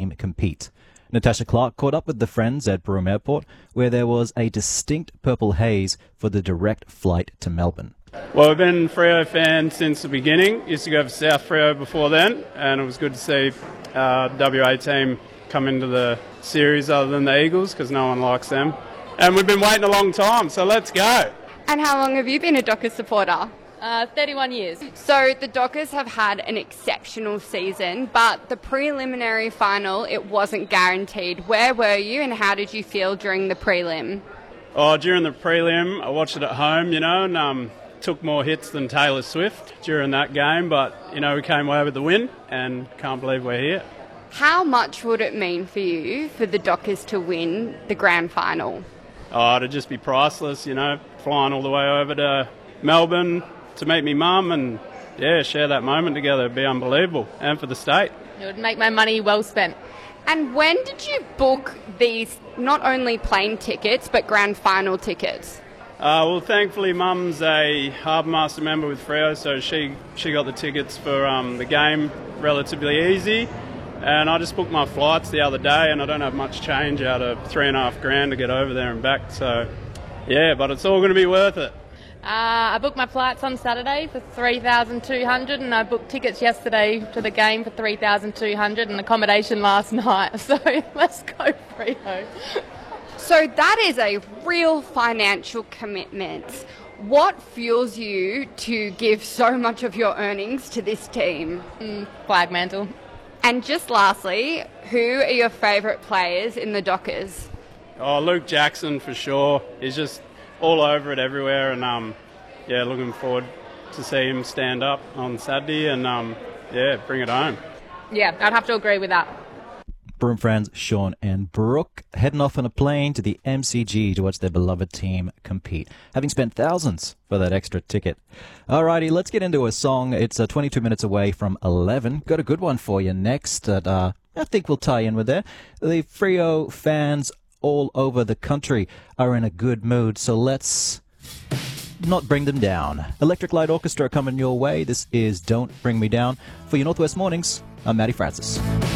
team compete. Natasha Clark caught up with the friends at Broome Airport, where there was a distinct purple haze for the direct flight to Melbourne. Well, we've been Freo fans since the beginning. Used to go for South Freo before then, and it was good to see WA team come into the series other than the Eagles, because no one likes them. And we've been waiting a long time, so let's go. And how long have you been a Dockers supporter? 31 years. So the Dockers have had an exceptional season, but the preliminary final, it wasn't guaranteed. Where were you and how did you feel during the prelim? Oh, during the prelim, I watched it at home, and took more hits than Taylor Swift during that game, but, we came away with the win and can't believe we're here. How much would it mean for you for the Dockers to win the grand final? Oh, it'd just be priceless, flying all the way over to Melbourne to meet me mum and, share that moment together. It'd be unbelievable. And for the state. It would make my money well spent. And when did you book these, not only plane tickets, but grand final tickets? Well, thankfully, Mum's a Harbour Master member with Freo, so she got the tickets for the game relatively easy. And I just booked my flights the other day, and I don't have much change out of $3,500 to get over there and back. So, but it's all going to be worth it. I booked my flights on Saturday for $3,200, and I booked tickets yesterday to the game for $3,200, and accommodation last night. So let's go Freo. So that is a real financial commitment. What fuels you to give so much of your earnings to this team? Flag mantle. And just lastly, who are your favourite players in the Dockers? Oh, Luke Jackson for sure. He's just all over it everywhere, and looking forward to see him stand up on Saturday and bring it home. Yeah, I'd have to agree with that. Broome friends Sean and Brooke heading off on a plane to the MCG to watch their beloved team compete, having spent thousands for that extra ticket. Alrighty, let's get into a song. It's 22 minutes away from 11. Got a good one for you next that I think will tie in with there. The Freo fans all over the country are in a good mood, so let's not bring them down. Electric Light Orchestra coming your way. This is Don't Bring Me Down. For your Northwest Mornings, I'm Matty Francis.